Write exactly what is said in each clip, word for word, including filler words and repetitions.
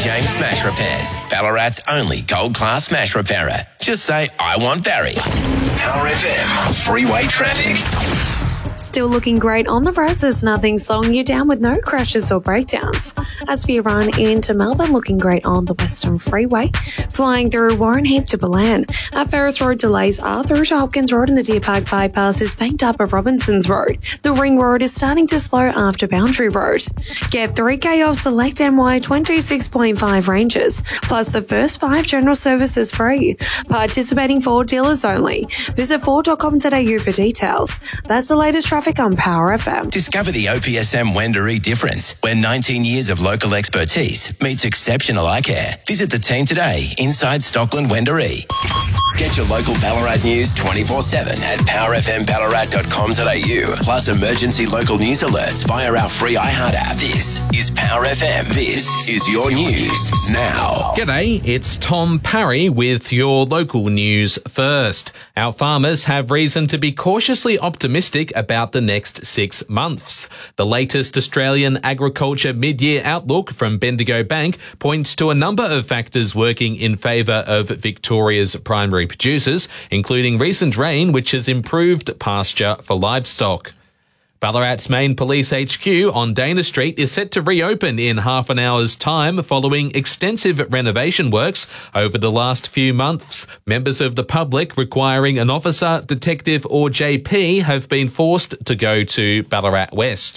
James Smash Repairs, Ballarat's only gold-class smash repairer. Just say, I want Barry. Power F M, freeway traffic. Still looking great on the roads. There's nothing slowing you down with no crashes or breakdowns. As for your run into Melbourne, looking great on the Western Freeway. Flying through Warren Heap to Balan. At Ferris Road, delays are through to Hopkins Road, and the Deer Park bypass is banked up at Robinson's Road. The Ring Road is starting to slow after Boundary Road. Get three K off select M Y twenty-six point five ranges, plus the first five general services free. Participating Ford dealers only. Visit Ford dot com dot a u for details. That's the latest traffic on Power F M. Discover the O P S M Wendouree difference, where nineteen years of local expertise meets exceptional eye care. Visit the team today inside Stockland Wendouree. Get your local Ballarat news twenty-four seven at power f m ballarat dot com dot a u, plus emergency local news alerts via our free iHeart app. This is Power F M. This is your news now. G'day, it's Tom Parry with your local news first. Our farmers have reason to be cautiously optimistic about the next six months. The latest Australian Agriculture Mid-Year Outlook from Bendigo Bank points to a number of factors working in favour of Victoria's primary producers, including recent rain, which has improved pasture for livestock. Ballarat's main police H Q on Dana Street is set to reopen in half an hour's time following extensive renovation works over the last few months. Members of the public requiring an officer, detective or J P have been forced to go to Ballarat West.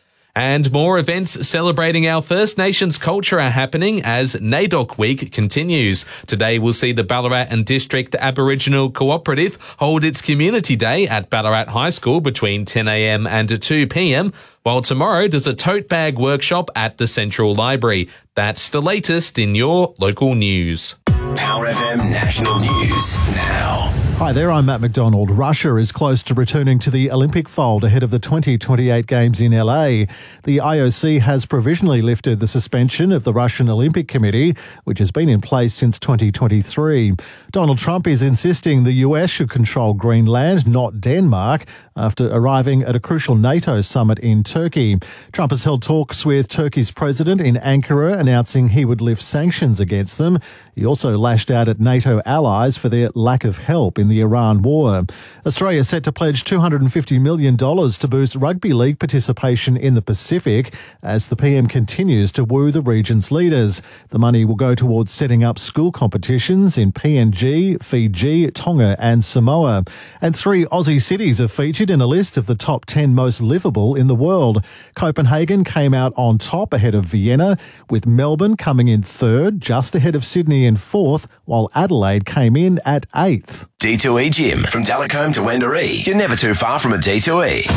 And more events celebrating our First Nations culture are happening as NAIDOC Week continues. Today we'll see the Ballarat and District Aboriginal Cooperative hold its Community Day at Ballarat High School between ten a m and two p m, while tomorrow there's a tote bag workshop at the Central Library. That's the latest in your local news. Power F M National News now. Hi there, I'm Matt McDonald. Russia is close to returning to the Olympic fold ahead of the twenty twenty-eight Games in L A. The I O C has provisionally lifted the suspension of the Russian Olympic Committee, which has been in place since twenty twenty-three. Donald Trump is insisting the U S should control Greenland, not Denmark, after arriving at a crucial NATO summit in Turkey. Trump has held talks with Turkey's president in Ankara, announcing he would lift sanctions against them. He also lashed out at NATO allies for their lack of help in the Iran war. Australia is set to pledge two hundred fifty million dollars to boost rugby league participation in the Pacific as the P M continues to woo the region's leaders. The money will go towards setting up school competitions in P N G, Fiji, Tonga and Samoa. And three Aussie cities are featured in a list of the top ten most livable in the world. Copenhagen came out on top ahead of Vienna, with Melbourne coming in third, just ahead of Sydney in fourth, while Adelaide came in at eighth. D two E Gym. From Dalacombe to Wendouree, you're never too far from a D two E.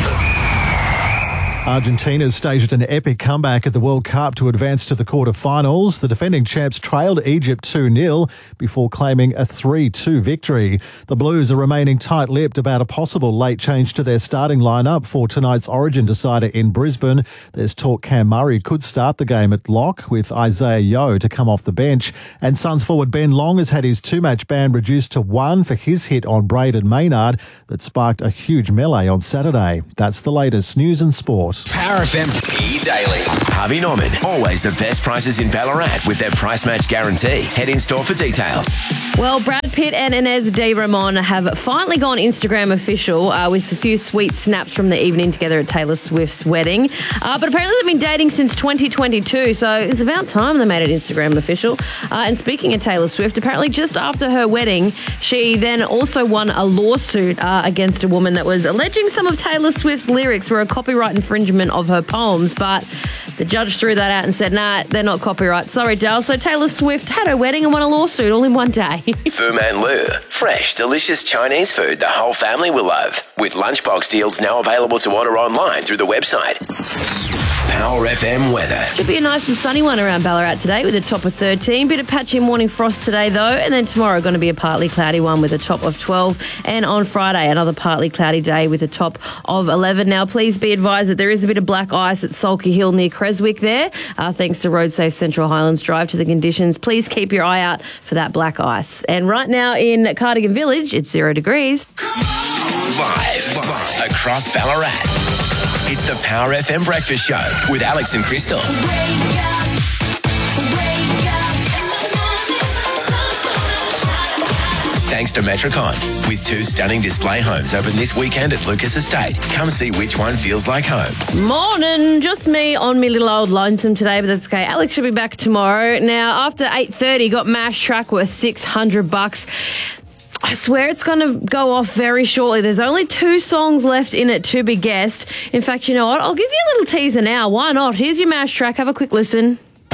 Argentina staged an epic comeback at the World Cup to advance to the quarter-finals. The defending champs trailed Egypt two nil before claiming a three two victory. The Blues are remaining tight-lipped about a possible late change to their starting lineup for tonight's Origin decider in Brisbane. There's talk Cam Murray could start the game at lock, with Isaiah Yeo to come off the bench. And Suns forward Ben Long has had his two-match ban reduced to one for his hit on Braden Maynard that sparked a huge melee on Saturday. That's the latest news and sport. Power F M E-Daily. Harvey Norman. Always the best prices in Ballarat with their price match guarantee. Head in store for details. Well, Brad Pitt and Inez de Ramon have finally gone Instagram official uh, with a few sweet snaps from the evening together at Taylor Swift's wedding. Uh, but apparently they've been dating since twenty twenty-two, so it's about time they made it Instagram official. Uh, and speaking of Taylor Swift, apparently just after her wedding, she then also won a lawsuit uh, against a woman that was alleging some of Taylor Swift's lyrics were a copyright infringement of her poems, but the judge threw that out and said, nah, they're not copyright. Sorry, Dal. So Taylor Swift had her wedding and won a lawsuit all in one day. Fu Man Lu. Fresh, delicious Chinese food the whole family will love. With lunchbox deals now available to order online through the website. Power F M weather. Should be a nice and sunny one around Ballarat today with a top of thirteen. Bit of patchy morning frost today though, and then tomorrow going to be a partly cloudy one with a top of twelve. And on Friday, another partly cloudy day with a top of eleven. Now, please be advised that there is a bit of black ice at Sulky Hill near Creswick there, uh, thanks to RoadSafe Central Highlands Drive to the conditions. Please keep your eye out for that black ice. And right now in Cardigan Village, it's zero degrees. Live, live across Ballarat. It's the Power F M Breakfast Show with Alex and Crystal. Wake up, wake up. thanks to Metricon. With two stunning display homes open this weekend at Lucas Estate. Come see which one feels like home. Morning, just me on me little old lonesome today, but that's okay. Alex should be back tomorrow. Now, after eight thirty, got Mash track worth six hundred bucks. I swear it's going to go off very shortly. There's only two songs left in it to be guessed. In fact, you know what? I'll give you a little teaser now. Why not? Here's your Mash track. Have a quick listen.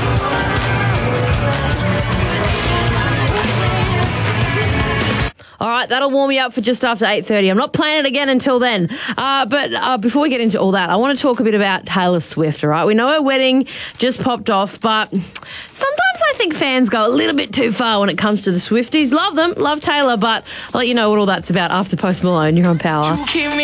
All right, that'll warm you up for just after eight thirty. I'm not playing it again until then. Uh, but uh, before we get into all that, I want to talk a bit about Taylor Swift, all right? We know her wedding just popped off, but sometimes I think fans go a little bit too far when it comes to the Swifties. Love them, love Taylor, but I'll let you know what all that's about after Post Malone. You're on Power.